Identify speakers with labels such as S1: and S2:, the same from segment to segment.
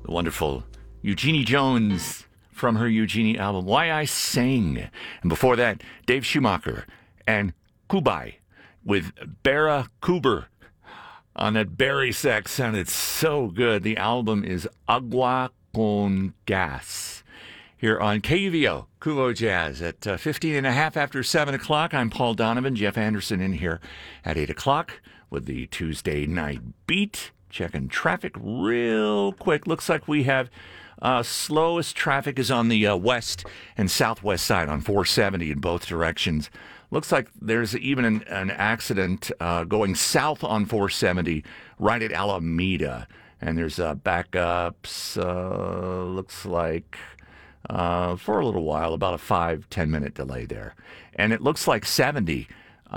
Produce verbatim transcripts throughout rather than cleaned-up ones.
S1: the wonderful Eugenie Jones from her Eugenie album, Why I Sang. And before that, Dave Schumacher and Kubai with Bara Kuber on that Barry sax. Sounded so good. The album is Agua con Gas. Here on K U V O, Kuvo Jazz at uh, fifteen and a half after seven o'clock. I'm Paul Donovan, Jeff Anderson in here at eight o'clock with the Tuesday Night Beat. Checking traffic real quick. Looks like we have uh, slowest traffic is on the uh, west and southwest side on four seventy in both directions. Looks like there's even an, an accident uh, going south on four seventy right at Alameda. And there's uh, backups, uh, looks like... Uh, for a little while, about a five, ten minute delay there. And it looks like seventy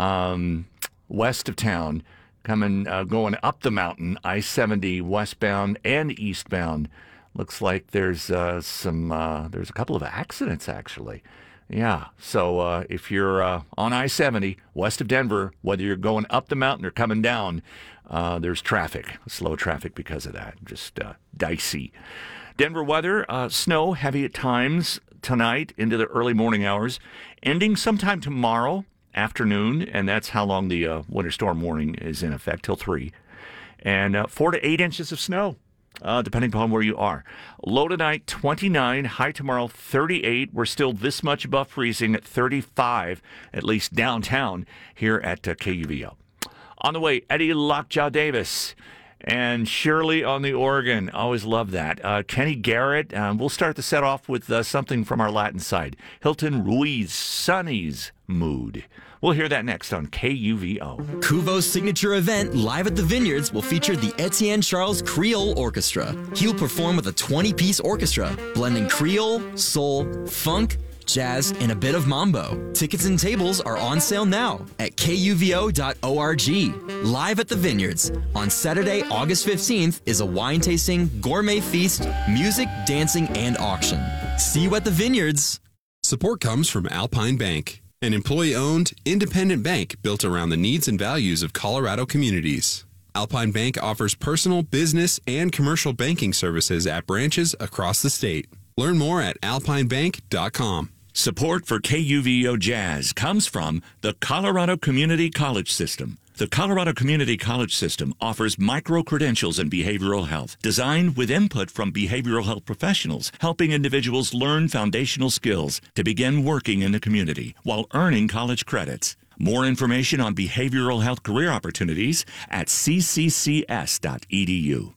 S1: um, west of town, coming, uh, going up the mountain, I seventy westbound and eastbound. Looks like there's uh, some, uh, there's a couple of accidents actually. Yeah, so uh, if you're uh, on I seventy west of Denver, whether you're going up the mountain or coming down, uh, there's traffic, slow traffic because of that. Just uh, dicey. Denver weather, uh, snow heavy at times tonight into the early morning hours, ending sometime tomorrow afternoon, and that's how long the uh, winter storm warning is in effect, till three. And uh, four to eight inches of snow, uh, depending upon where you are. Low tonight, twenty-nine, high tomorrow, thirty-eight. We're still this much above freezing at thirty-five, at least downtown here at uh, K U V O. On the way, Eddie Lockjaw Davis and Shirley on the organ. Always love that. Uh, Kenny Garrett. Um, we'll start the set off with uh, something from our Latin side. Hilton Ruiz, Sonny's Mood. We'll hear that next on K U V O.
S2: Kuvo's signature event, Live at the Vineyards, will feature the Etienne Charles Creole Orchestra. He'll perform with a twenty-piece orchestra, blending Creole, soul, funk, jazz, and a bit of mambo. Tickets and tables are on sale now at K U V O dot org. Live at the Vineyards on Saturday, August fifteenth is a wine tasting, gourmet feast, music, dancing, and auction. See you at the Vineyards.
S3: Support comes from Alpine Bank, an employee-owned, independent bank built around the needs and values of Colorado communities. Alpine Bank offers personal, business, and commercial banking services at branches across the state. Learn more at alpine bank dot com.
S1: Support for K U V O Jazz comes from the Colorado Community College System. The Colorado Community College System offers micro-credentials in behavioral health, designed with input from behavioral health professionals, helping individuals learn foundational skills to begin working in the community while earning college credits. More information on behavioral health career opportunities at c c c s dot e d u.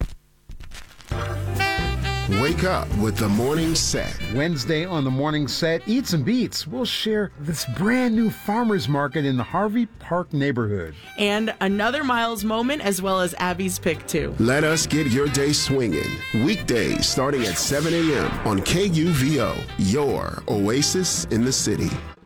S4: Wake up with the morning set.
S5: Wednesday on the morning set, Eats and Beats. We'll share this brand new farmers market in the Harvey Park neighborhood.
S6: And another Miles moment, as well as Abby's pick too.
S4: Let us get your day swinging. Weekdays starting at seven a.m. on K U V O, your oasis in the city.